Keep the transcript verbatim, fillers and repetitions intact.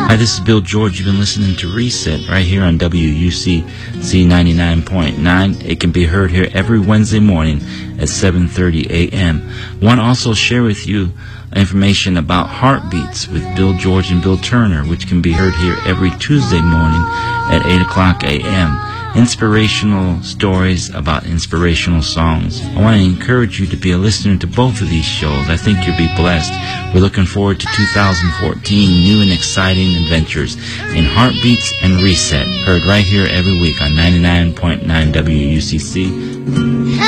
Hi, this is Bill George. You've been listening to Reset right here on W U C C ninety-nine point nine. It can be heard here every Wednesday morning at seven thirty a.m. I want to also share with you information about Heartbeats with Bill George and Bill Turner, which can be heard here every Tuesday morning at eight o'clock a.m. Inspirational stories about inspirational songs. I want to encourage you to be a listener to both of these shows. I think you'll be blessed. We're looking forward to two thousand fourteen, new and exciting adventures in Heartbeats and Reset, heard right here every week on ninety-nine point nine W U C C.